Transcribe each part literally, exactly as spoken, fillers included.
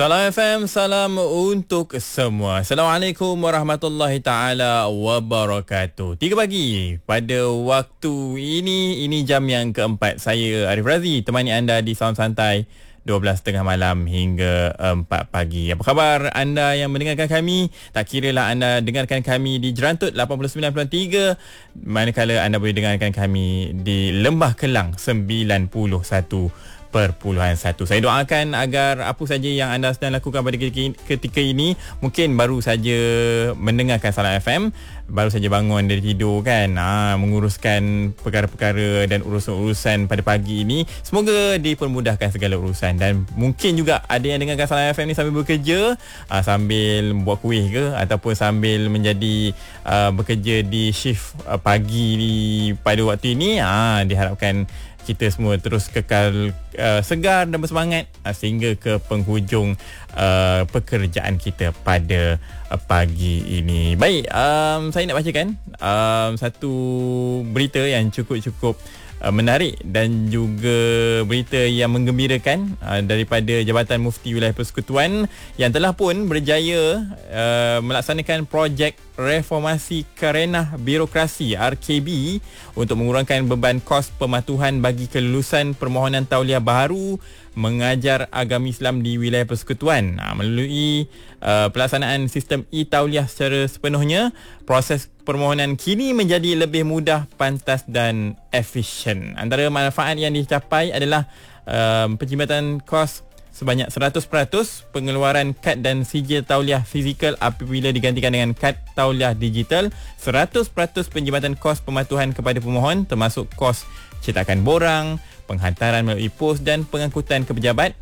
Salam F M, salam untuk semua. Assalamualaikum warahmatullahi taala wabarakatuh. Tiga pagi pada waktu ini, ini jam yang keempat. Saya Arif Razi temani anda di Sound Santai dua belas tiga puluh malam hingga empat pagi. Apa khabar anda yang mendengarkan kami? Tak kiralah anda dengarkan kami di Jerantut lapan puluh sembilan perpuluhan tiga, manakala anda boleh dengarkan kami di Lembah Kelang sembilan puluh satu perpuluhan satu. Saya doakan agar apa saja yang anda sedang lakukan pada ketika ini, mungkin baru saja mendengarkan Salam F M, baru saja bangun dari tidur kan, ha, menguruskan perkara-perkara dan urusan-urusan pada pagi ini, semoga dipermudahkan segala urusan. Dan mungkin juga ada yang dengarkan Salam F M ni sambil bekerja, ha, sambil buat kuih ke, ataupun sambil menjadi uh, bekerja di shift uh, pagi di, pada waktu ini. Ha, diharapkan kita semua terus kekal uh, segar dan bersemangat uh, sehingga ke penghujung uh, pekerjaan kita pada uh, pagi ini. Baik, um, saya nak bacakan um, satu berita yang cukup-cukup uh, menarik dan juga berita yang menggembirakan uh, daripada Jabatan Mufti Wilayah Persekutuan yang telah pun berjaya uh, melaksanakan projek reformasi kerenah birokrasi R K B untuk mengurangkan beban kos pematuhan bagi kelulusan permohonan tauliah baharu mengajar agama Islam di wilayah persekutuan. Ha, melalui uh, pelaksanaan sistem e-tauliah secara sepenuhnya, proses permohonan kini menjadi lebih mudah, pantas dan efisien. Antara manfaat yang dicapai adalah uh, penjimatan kos sebanyak seratus peratus pengeluaran kad dan sijil tauliah fizikal apabila digantikan dengan kad tauliah digital, seratus peratus penjimatan kos pematuhan kepada pemohon termasuk kos cetakan borang, penghantaran melalui pos dan pengangkutan ke pejabat.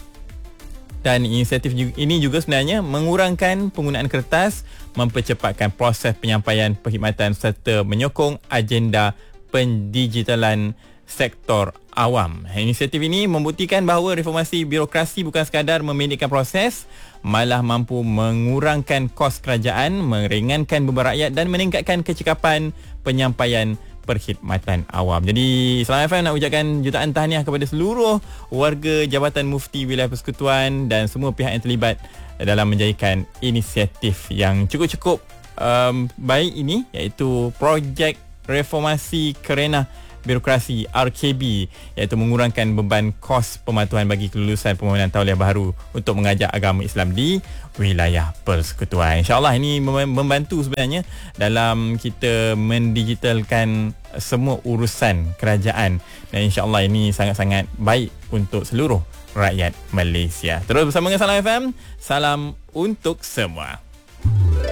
Dan inisiatif ini juga sebenarnya mengurangkan penggunaan kertas, mempercepatkan proses penyampaian perkhidmatan serta menyokong agenda pendigitalan sektor awam. Inisiatif ini membuktikan bahawa reformasi birokrasi bukan sekadar memendekkan proses, malah mampu mengurangkan kos kerajaan, meringankan beban rakyat dan meningkatkan kecekapan penyampaian perkhidmatan awam. Jadi Salam F M nak ucapkan jutaan tahniah kepada seluruh warga Jabatan Mufti Wilayah Persekutuan dan semua pihak yang terlibat dalam menjadikan inisiatif yang cukup-cukup um, baik ini, iaitu projek reformasi kerenah birokrasi R K B, iaitu mengurangkan beban kos pematuhan bagi kelulusan permohonan tauliah baharu untuk mengajar agama Islam di wilayah persekutuan. InsyaAllah ini membantu sebenarnya dalam kita mendigitalkan semua urusan kerajaan, dan insyaAllah ini sangat-sangat baik untuk seluruh rakyat Malaysia. Terus bersama dengan Salam F M, salam untuk semua.